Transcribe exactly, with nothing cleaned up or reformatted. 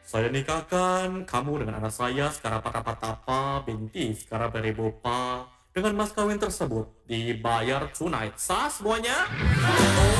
Saya nikahkan kamu dengan anak saya secara patapa-tapa binti secara berebopa dengan mas kawin tersebut dibayar tunai. Sah semuanya?